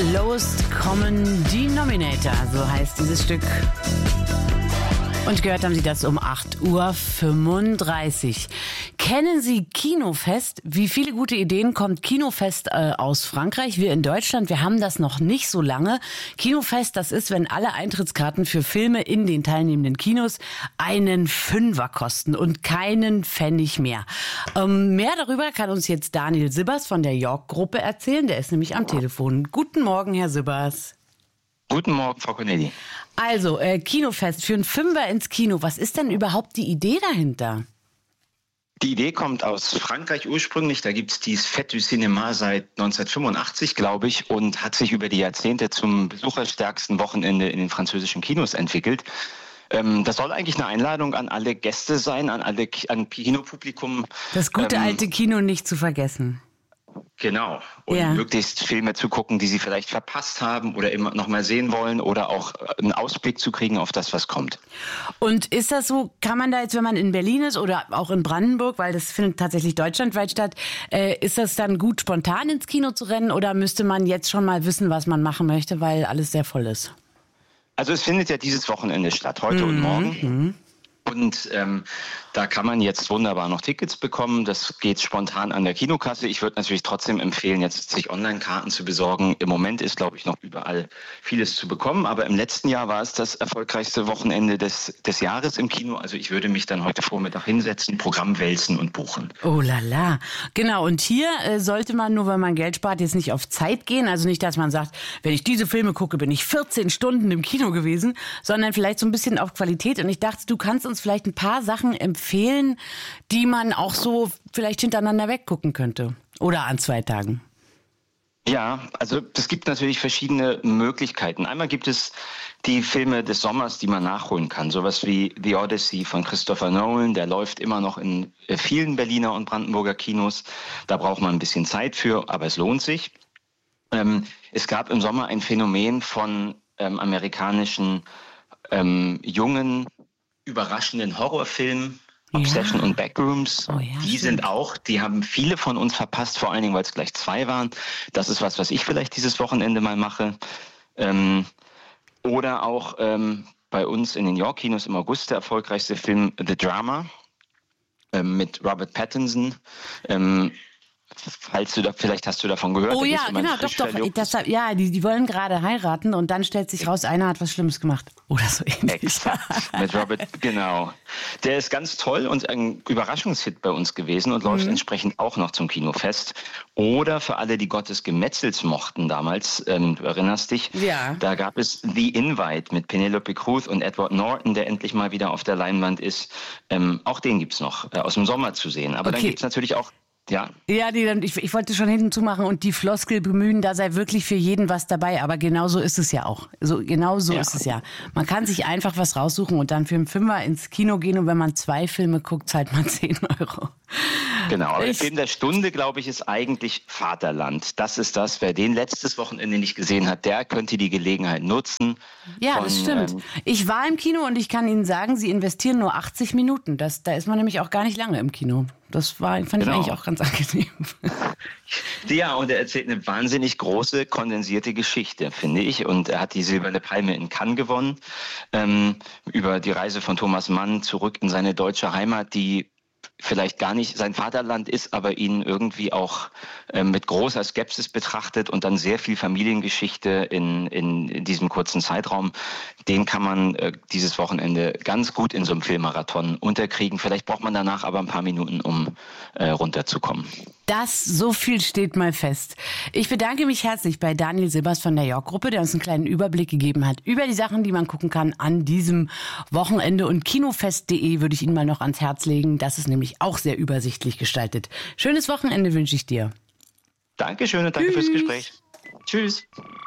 Lowest Common Denominator, so heißt dieses Stück. Und gehört haben Sie das um 8:35 Uhr. Kennen Sie Kinofest? Wie viele gute Ideen kommt Kinofest aus Frankreich? Wir in Deutschland, wir haben das noch nicht so lange. Kinofest, das ist, wenn alle Eintrittskarten für Filme in den teilnehmenden Kinos einen Fünfer kosten und keinen Pfennig mehr. Mehr darüber kann uns jetzt Daniel Sibbers von der York-Gruppe erzählen. Der ist nämlich am Telefon. Guten Morgen, Herr Sibbers. Guten Morgen, Frau Corneli. Also, Kinofest für einen Fünfer ins Kino. Was ist denn überhaupt die Idee dahinter? Die Idee kommt aus Frankreich ursprünglich. Da gibt es dieses Fête du Cinéma seit 1985, glaube ich, und hat sich über die Jahrzehnte zum besucherstärksten Wochenende in den französischen Kinos entwickelt. Das soll eigentlich eine Einladung an alle Gäste sein, an Kinopublikum. Das gute alte Kino nicht zu vergessen. Genau. Und möglichst Filme zu gucken, die Sie vielleicht verpasst haben oder immer noch mal sehen wollen oder auch einen Ausblick zu kriegen auf das, was kommt. Und ist das so, kann man da jetzt, wenn man in Berlin ist oder auch in Brandenburg, weil das findet tatsächlich deutschlandweit statt, ist das dann gut, spontan ins Kino zu rennen oder müsste man jetzt schon mal wissen, was man machen möchte, weil alles sehr voll ist? Also es findet ja dieses Wochenende statt, heute und morgen. Und da kann man jetzt wunderbar noch Tickets bekommen. Das geht spontan an der Kinokasse. Ich würde natürlich trotzdem empfehlen, jetzt sich Online-Karten zu besorgen. Im Moment ist, glaube ich, noch überall vieles zu bekommen. Aber im letzten Jahr war es das erfolgreichste Wochenende des Jahres im Kino. Also ich würde mich dann heute Vormittag hinsetzen, Programm wälzen und buchen. Oh la la. Genau, und hier sollte man, nur wenn man Geld spart, jetzt nicht auf Zeit gehen. Also nicht, dass man sagt, wenn ich diese Filme gucke, bin ich 14 Stunden im Kino gewesen, sondern vielleicht so ein bisschen auf Qualität. Und ich dachte, du kannst uns vielleicht ein paar Sachen empfehlen, die man auch so vielleicht hintereinander weggucken könnte. Oder an 2 Tagen. Ja, also es gibt natürlich verschiedene Möglichkeiten. Einmal gibt es die Filme des Sommers, die man nachholen kann. Sowas wie The Odyssey von Christopher Nolan, der läuft immer noch in vielen Berliner und Brandenburger Kinos. Da braucht man ein bisschen Zeit für, aber es lohnt sich. Es gab im Sommer ein Phänomen von amerikanischen jungen, überraschenden Horrorfilmen, Obsession und Backrooms. Oh ja, die haben viele von uns verpasst, vor allen Dingen, weil es gleich 2 waren. Das ist was ich vielleicht dieses Wochenende mal mache. Oder auch bei uns in den York-Kinos im August der erfolgreichste Film The Drama mit Robert Pattinson. Vielleicht hast du davon gehört. Oh ja, genau, doch. Die wollen gerade heiraten und dann stellt sich raus, einer hat was Schlimmes gemacht. Oder so ähnlich. Exakt, mit Robert, genau. Der ist ganz toll und ein Überraschungshit bei uns gewesen und läuft entsprechend auch noch zum Kinofest. Oder für alle, die Gottes Gemetzels mochten damals, du erinnerst dich, da gab es The Invite mit Penelope Cruz und Edward Norton, der endlich mal wieder auf der Leinwand ist. Auch den gibt's noch aus dem Sommer zu sehen. Aber dann gibt's natürlich auch ich wollte schon hinten zumachen und die Floskel bemühen, da sei wirklich für jeden was dabei. Aber genau so ist es ja auch. Genau so ist es ja. Man kann sich einfach was raussuchen und dann für einen Fünfer ins Kino gehen. Und wenn man 2 Filme guckt, zahlt man 10 €. Genau, aber der Film der Stunde, glaube ich, ist eigentlich Vaterland. Das ist das, wer den letztes Wochenende nicht gesehen hat, der könnte die Gelegenheit nutzen. Ja, das stimmt. Ich war im Kino und ich kann Ihnen sagen, Sie investieren nur 80 Minuten. Da ist man nämlich auch gar nicht lange im Kino. Das fand ich eigentlich auch ganz angenehm. Ja, und er erzählt eine wahnsinnig große, kondensierte Geschichte, finde ich. Und er hat die Silberne Palme in Cannes gewonnen. Über die Reise von Thomas Mann zurück in seine deutsche Heimat, die vielleicht gar nicht sein Vaterland ist, aber ihn irgendwie auch mit großer Skepsis betrachtet und dann sehr viel Familiengeschichte in diesem kurzen Zeitraum. Den kann man dieses Wochenende ganz gut in so einem Filmmarathon unterkriegen. Vielleicht braucht man danach aber ein paar Minuten, um runterzukommen. So viel steht mal fest. Ich bedanke mich herzlich bei Daniel Sibbers von der York-Gruppe, der uns einen kleinen Überblick gegeben hat über die Sachen, die man gucken kann an diesem Wochenende. Und kinofest.de würde ich Ihnen mal noch ans Herz legen. Das ist nämlich auch sehr übersichtlich gestaltet. Schönes Wochenende wünsche ich dir. Dankeschön und danke fürs Gespräch. Tschüss.